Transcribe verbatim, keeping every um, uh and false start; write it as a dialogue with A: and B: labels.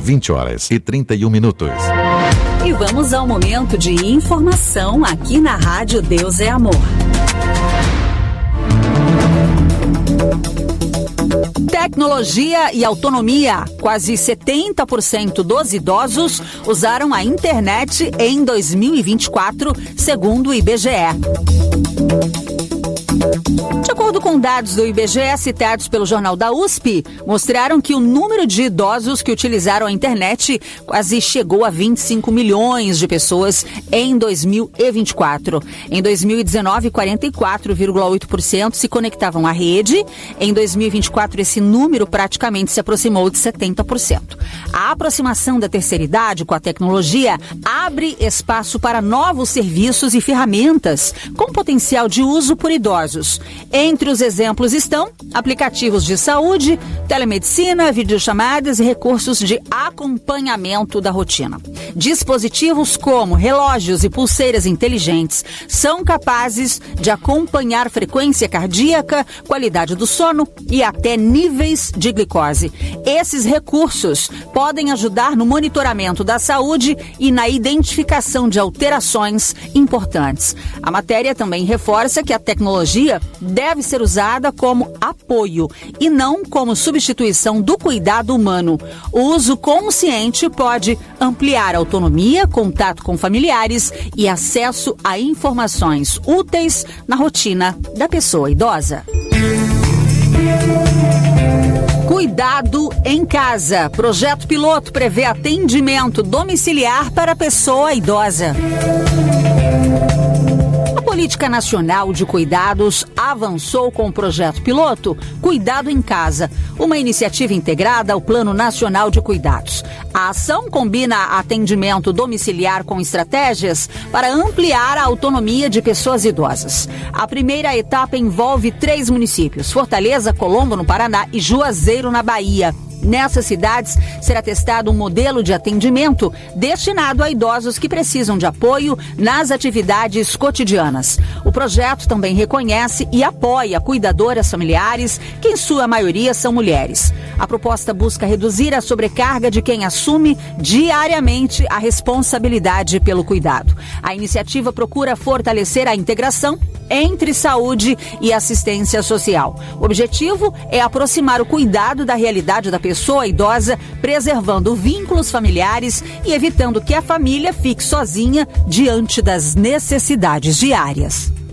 A: vinte horas e trinta e um minutos.
B: E vamos ao momento de informação aqui na Rádio Deus é Amor. Tecnologia e autonomia. Quase setenta por cento dos idosos usaram a internet em dois mil e vinte e quatro, segundo o I B G E. De acordo com dados do I B G E citados pelo Jornal da U S P, mostraram que o número de idosos que utilizaram a internet quase chegou a vinte e cinco milhões de pessoas em dois mil e vinte e quatro. Em dois mil e dezenove, quarenta e quatro vírgula oito por cento se conectavam à rede. Em dois mil e vinte e quatro, esse número praticamente se aproximou de setenta por cento. A aproximação da terceira idade com a tecnologia abre espaço para novos serviços e ferramentas com potencial de uso por idosos. Entre os exemplos estão aplicativos de saúde, telemedicina, videochamadas e recursos de acompanhamento da rotina. Dispositivos como relógios e pulseiras inteligentes são capazes de acompanhar frequência cardíaca, qualidade do sono e até níveis de glicose. Esses recursos podem ajudar no monitoramento da saúde e na identificação de alterações importantes. A matéria também reforça que a tecnologia deve ser usada como apoio e não como substituição do cuidado humano. O uso consciente pode ampliar a autonomia, contato com familiares e acesso a informações úteis na rotina da pessoa idosa. Cuidado em casa. Projeto piloto prevê atendimento domiciliar para a pessoa idosa. A Política Nacional de Cuidados avançou com o projeto piloto Cuidado em Casa, uma iniciativa integrada ao Plano Nacional de Cuidados. A ação combina atendimento domiciliar com estratégias para ampliar a autonomia de pessoas idosas. A primeira etapa envolve três municípios: Fortaleza, Colombo, no Paraná, e Juazeiro, na Bahia. Nessas cidades, será testado um modelo de atendimento destinado a idosos que precisam de apoio nas atividades cotidianas. O projeto também reconhece e apoia cuidadoras familiares, que em sua maioria são mulheres. A proposta busca reduzir a sobrecarga de quem assume diariamente a responsabilidade pelo cuidado. A iniciativa procura fortalecer a integração entre saúde e assistência social. O objetivo é aproximar o cuidado da realidade da pessoa idosa, preservando vínculos familiares e evitando que a família fique sozinha diante das necessidades diárias.